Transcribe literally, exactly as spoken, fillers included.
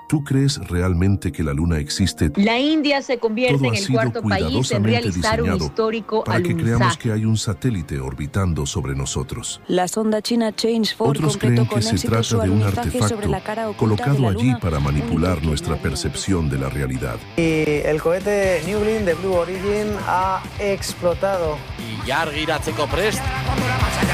¿Tú crees realmente que la Luna existe? La India se convierte Todo en ha el sido cuarto país en realizar un diseñado histórico para que creamos alunizaje. que hay un satélite orbitando sobre nosotros. La sonda china Change cuatro Otros completó creen con que se éxito su trata de un alunizaje sobre artefacto la cara oculta colocado de la allí Luna, para un manipular hito que nuestra no había percepción de la realidad. Y el cohete New Glenn de Blue Origin ha explotado. Y Yargiratzeko prest.